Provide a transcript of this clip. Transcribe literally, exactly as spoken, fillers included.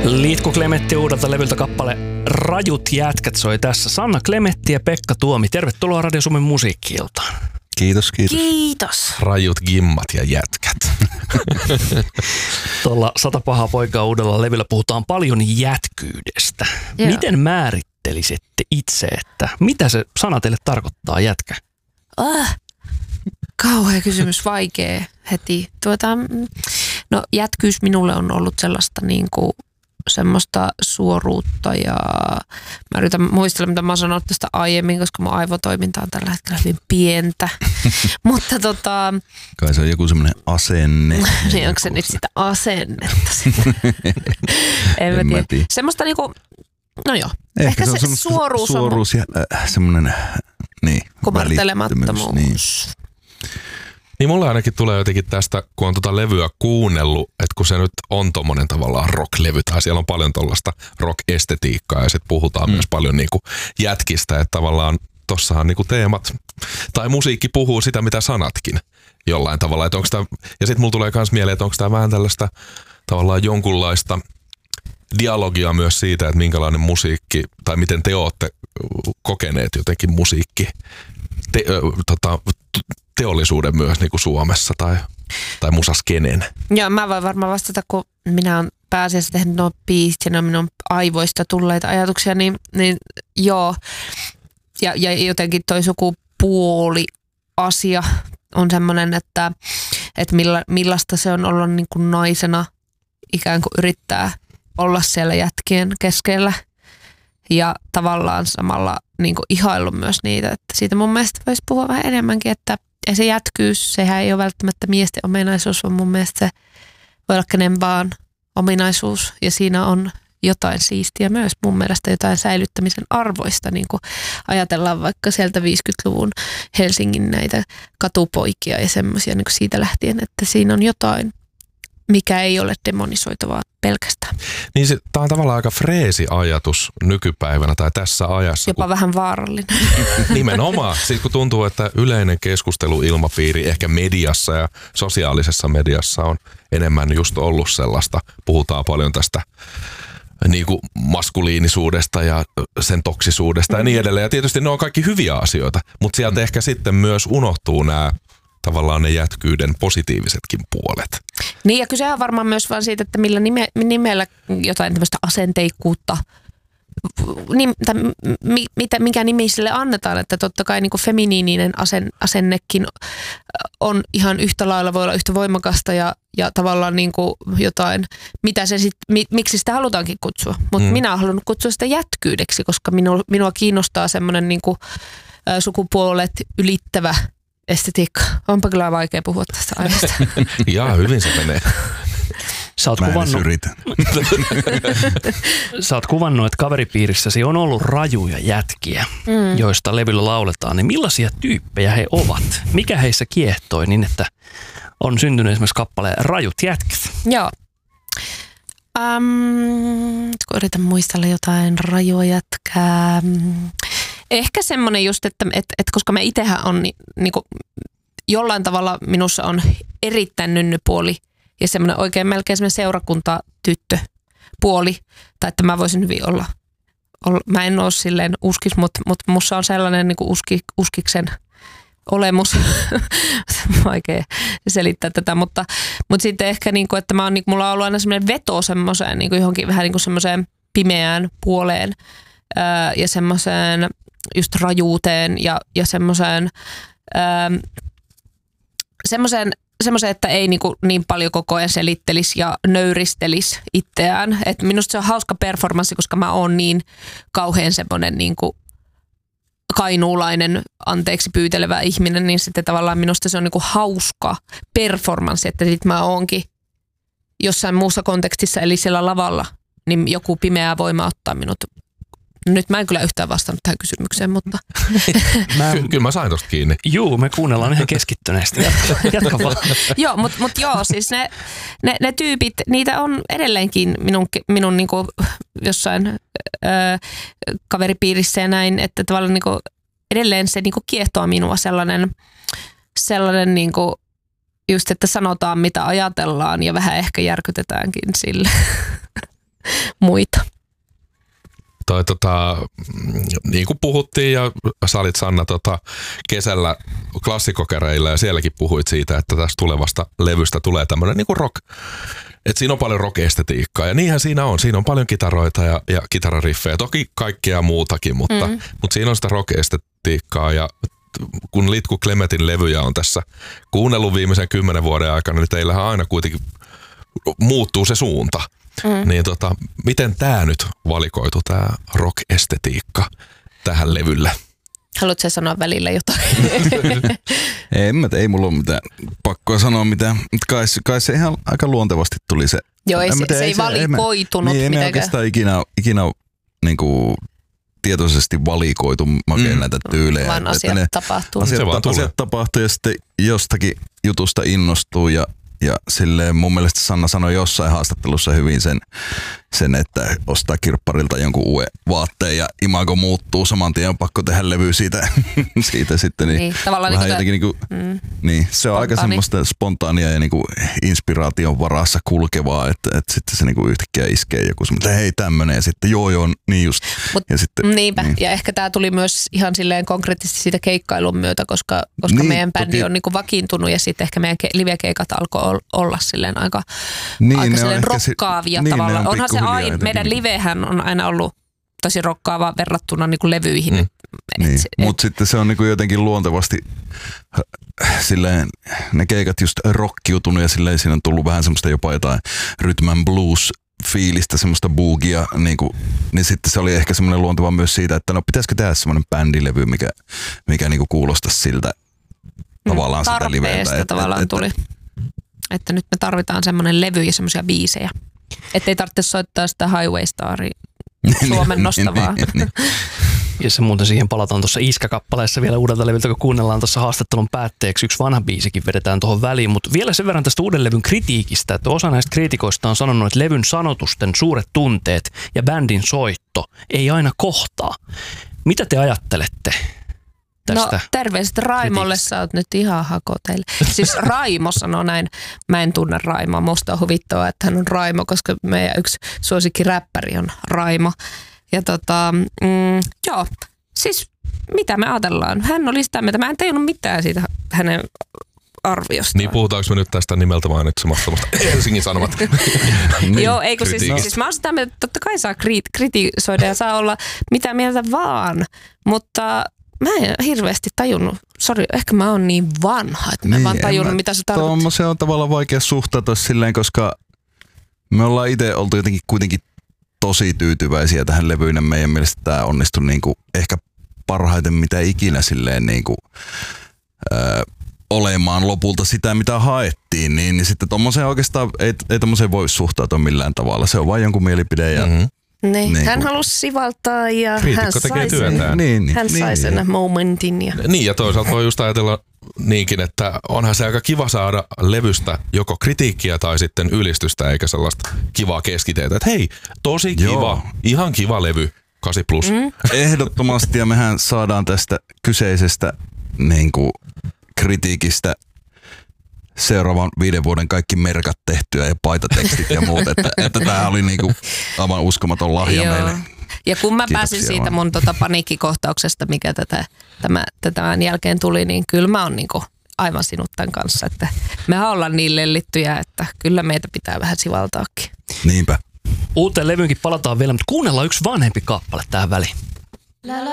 Liitku Klemetti uudelta levyltä kappale Rajut jätkät soi tässä. Sanna Klemetti ja Pekka Tuomi, tervetuloa Radio Suomen musiikki-iltaan. Kiitos, kiitos. Kiitos. Rajut gimmat ja jätkät. Tuolla Sata pahaa poikaa uudella levyllä puhutaan paljon jätkyydestä. Joo. Miten määrittelisitte itse, että mitä se sana teille tarkoittaa jätkä? Ah, kauhea kysymys, vaikea heti. Tuota, no jätkyys minulle on ollut sellaista niin kuin semmoista suoruutta ja mä yritän muistella, mitä mä oon sanonut tästä aiemmin, koska mun aivotoiminta on tällä hetkellä hyvin pientä. Mutta tota... Kai se on joku semmoinen asenne. Niin onko se nyt sitä asennetta? en, en mä tiedä. tiedä. Semmoista niinku, no joo. Ehkä, Ehkä se, se suoruus, suoruus ja äh, semmoinen, niin, kumartelemattomuus. Niin. Niin mulle ainakin tulee jotenkin tästä, kun on tota levyä kuunnellut, että kun se nyt on tommonen tavallaan rock-levy, tai siellä on paljon tollaista rock-estetiikkaa, ja sitten puhutaan mm. myös paljon niinku jätkistä, että tavallaan tossahan niinku teemat, tai musiikki puhuu sitä, mitä sanatkin jollain tavalla. Että onko tää, ja sitten mulla tulee myös mieleen, että onko tämä vähän tällaista tavallaan jonkunlaista dialogia myös siitä, että minkälainen musiikki, tai miten te ootte kokeneet jotenkin musiikki, te, ö, tota, teollisuuden myös niin kuin Suomessa tai, tai musaskenen. Joo, mä voin varmaan vastata, kun minä olen pääasiassa tehnyt nuo biisit ja ne on minun aivoista tulleita ajatuksia, niin, niin joo. Ja, ja jotenkin toi sukupuoli asia on semmoinen, että, että milla, millaista se on olla niin kuin naisena, ikään kuin yrittää olla siellä jätkien keskellä ja tavallaan samalla niin kuin ihaillut myös niitä. Että siitä mun mielestä voisi puhua vähän enemmänkin, että ja se jätkyys, sehän ei ole välttämättä miesten ominaisuus, vaan mun mielestä se voi olla kenen vaan ominaisuus. Ja siinä on jotain siistiä myös, mun mielestä jotain säilyttämisen arvoista. Niin kuin ajatellaan vaikka sieltä viisikymmentäluvun Helsingin näitä katupoikia ja semmoisia niin kuin siitä lähtien, että siinä on jotain, mikä ei ole demonisoitavaa pelkästään. Niin se, tää on tavallaan aika freesi ajatus nykypäivänä tai tässä ajassa. Jopa kun, vähän vaarallinen. Nimenomaan. Sitten kun tuntuu, että yleinen keskusteluilmapiiri ehkä mediassa ja sosiaalisessa mediassa on enemmän just ollut sellaista. Puhutaan paljon tästä niin kuin maskuliinisuudesta ja sen toksisuudesta mm. ja niin edelleen. Ja tietysti ne on kaikki hyviä asioita, mutta sieltä mm. ehkä sitten myös unohtuu nämä tavallaan ne jätkyyden positiivisetkin puolet. Niin ja kyse on varmaan myös vaan siitä, että millä nime, nimellä jotain tämmöistä asenteikkuutta, nim, tai mi, mitä, mikä nimi sille annetaan, että totta kai niin kuin feminiininen asen, asennekin on ihan yhtä lailla, voi olla yhtä voimakasta ja, ja tavallaan niin kuin jotain, mitä se sit, mi, miksi sitä halutaankin kutsua. Mutta mm. minä olen halunnut kutsua sitä jätkyydeksi, koska minua, minua kiinnostaa semmoinen niin kuin ä, sukupuolet ylittävä estetiikka. Onpa kyllä vaikea puhua tästä aiheesta. Jaa, hyvin se menee. Sä oot, Mä kuvannut, sä oot kuvannut, että kaveripiirissäsi on ollut rajuja jätkiä, mm. joista levyllä lauletaan. Niin millaisia tyyppejä he ovat? Mikä heissä kiehtoi niin, että on syntynyt esimerkiksi kappale Rajut jätkät? Joo. Um, kun yritän muistella jotain rajua jätkää. Ehkä semmoinen just, että, että, että koska mä itsehän on niin, niin kuin, jollain tavalla minussa on erittäin nynnypuoli ja semmoinen oikein melkein semmoinen seurakuntatyttöpuoli, tai että mä voisin hyvin olla, olla mä en ole silleen uskis, mutta, mutta musta on sellainen niin kuin uski, uskiksen olemus, vaikea selittää tätä, mutta, mutta sitten ehkä, niin kuin, että mä oon, niin kuin, mulla on ollut aina semmoinen veto semmoiseen niin kuin johonkin vähän niin kuin semmoiseen pimeään puoleen ää, ja semmoiseen just rajuuteen ja, ja semmoiseen, ähm, semmoiseen, semmoiseen, että ei niinku niin paljon koko ajan selittelisi ja nöyristelisi itseään. Et minusta se on hauska performanssi, koska mä oon niin kauhean semmoinen niinku kainuulainen, anteeksi pyytelevä ihminen, niin sitten tavallaan minusta se on niinku hauska performanssi, että sit mä oonkin jossain muussa kontekstissa, eli siellä lavalla, niin joku pimeä voima ottaa minut. Nyt mä en kyllä yhtään vastannut tähän kysymykseen, mutta... mä, Ky- kyllä mä sain tosta kiinni. Juu, me kuunnellaan ihan keskittyneesti. Jatka, jatka vaan. Joo, mutta mut joo, siis ne, ne, ne tyypit, niitä on edelleenkin minun, minun niinku jossain ö, kaveripiirissä ja näin, että tavallaan niinku edelleen se niinku kiehtoo minua sellainen, sellainen niinku just, että sanotaan mitä ajatellaan ja vähän ehkä järkytetäänkin sille. muita. Toi, tota, niin kuin puhuttiin ja sä olit Sanna tota, kesällä klassikokereilla ja sielläkin puhuit siitä, että tästä tulevasta levystä tulee tämmöinen niin kuin rock. Että siinä on paljon rock-estetiikkaa ja niinhän siinä on. Siinä on paljon kitaroita ja, ja kitarariffejä, toki kaikkea muutakin, mutta, mm. mutta siinä on sitä rock-estetiikkaa ja kun Litku Klemetin levyjä on tässä kuunnellut viimeisen kymmenen vuoden aikana, niin teillähän aina kuitenkin muuttuu se suunta. Mm. Niin tota, miten tää nyt valikoitu, tää rock-estetiikka tähän levylle? Haluatko sä sanoa välillä jotain? ei, mä, ei mulla ole mitään pakkoa sanoa mitään, mutta kai, kai se ihan aika luontevasti tuli se. Joo, ei, se, tiedä, se ei se, valikoitunut niin, mitenkään. Ei oikeastaan ikinä, ikinä niin kuin tietoisesti valikoitu makeen mm. näitä tyylejä. Vaan asiat ne, tapahtuu. Asiat, asiat tapahtuu ja sitten jostakin jutusta innostuu ja Ja silleen mun mielestä Sanna sanoi jossain haastattelussa hyvin sen, sen että ostaa kirpparilta jonkun uuden vaatteen ja imago muuttuu saman tien, on pakko tehdä levy siitä, siitä sitten. Niin, niin tavallaan vähän niin jotenkin niinku, mm, niin, se on aika semmoista spontaania ja niinku inspiraation varassa kulkevaa, että, että sitten se niinku yhtäkkiä iskee joku semmoinen, että hei tämmönen ja sitten joo joo, niin just. Mut, ja sitten, niinpä, niin. Ja ehkä tää tuli myös ihan silleen konkreettisesti siitä keikkailun myötä, koska, koska niin, meidän bändi on niinku vakiintunut ja sitten ehkä meidän ke- live-keikat alkoi olla silleen aika, niin, aika silleen rokkaavia si- tavallaan. Niin, on Onhan se aina, meidän livehän on aina ollut tosi rokkaava verrattuna niinku levyihin. Mm. Niin. Et, Mutta sitten se on niinku jotenkin luontevasti silleen, ne keikat just rockiutunut ja silleen siinä on tullut vähän semmoista jopa jotain rhythm and blues fiilistä, semmoista boogia, niinku, niin sitten se oli ehkä semmoinen luonteva myös siitä, että no pitäisikö tehdä semmoinen bändilevy, mikä, mikä niinku kuulostaisi siltä tavallaan sitä liveltä. Että, tavallaan että, tuli. Että nyt me tarvitaan semmoinen levy ja semmoisia biisejä. Että ei tarvitse soittaa sitä Highway Staria suomennosta vaan. Ja se muuten siihen palataan tuossa Iskä-kappaleessa vielä uudelta levyltä, kun kuunnellaan tuossa haastattelun päätteeksi. Yksi vanha biisikin vedetään tuohon väliin, mutta vielä sen verran tästä uuden levyn kritiikistä, että osa näistä kriitikoista on sanonut, että levyn sanotusten suuret tunteet ja bändin soitto ei aina kohtaa. Mitä te ajattelette tästä? No terveiset Raimolle, sä oot nyt ihan hakoteille. Siis Raimo sanoo näin, mä en tunne Raimoa, musta on huvittavaa, että hän on Raimo, koska meidän yksi suosikkiräppäri on Raimo. Ja tota, mm, joo, siis mitä me ajatellaan? Hän oli sitä mieltä, mä en tajunnut mitään siitä hänen arviosta. Niin puhutaanko me nyt tästä nimeltä mainitsemattomasta Helsingin Sanomat? niin. Joo, eikö siis, siis mä oon sitä mieltä, että totta kai saa kritisoida ja saa olla mitä mieltä vaan, mutta mä en hirveästi tajunnut, sori, ehkä mä oon niin vanha, että mä en niin, vaan tajunnut mä, mitä se tarkoittaa. Se on tavallaan vaikea suhtautua silleen, koska me ollaan itse oltu jotenkin kuitenkin tosi tyytyväisiä tähän levyyn. Meidän mielestä tämä onnistui niinku ehkä parhaiten mitä ikinä silleen niinku, ö, olemaan lopulta sitä, mitä haettiin. Niin, niin sitten tommoseen oikeastaan ei, ei tommoseen voi suhtautua millään tavalla. Se on vain jonkun mielipide ja mm-hmm. Niin. Niin. Hän halusi sivaltaa ja kriitikko hän sai sen, niin, niin, hän sai niin, sen momentin. Ja. Niin ja toisaalta voi just ajatella niinkin, että onhan se aika kiva saada levystä joko kritiikkiä tai sitten ylistystä eikä sellaista kivaa keskiteetä. Että hei, tosi kiva, Joo. ihan kiva levy, kahdeksan plus. Mm. Ehdottomasti ja mehän saadaan tästä kyseisestä niin kuin, kritiikistä seuraavan viiden vuoden kaikki merkat tehtyä ja paitatekstit ja muut, että, että tämä oli niinku aivan uskomaton lahja Joo. meille. Ja kun mä Kiitoksia pääsin siitä vaan. mun tota paniikkikohtauksesta, mikä tätä, tämä, tämän jälkeen tuli, niin kyllä mä oon niinku aivan sinut tämän kanssa, että mehän ollaan niin lellittyjä, että kyllä meitä pitää vähän sivaltaakin. Niinpä. Uuteen levyynkin palataan vielä, mutta kuunnellaan yksi vanhempi kappale tähän väliin. La la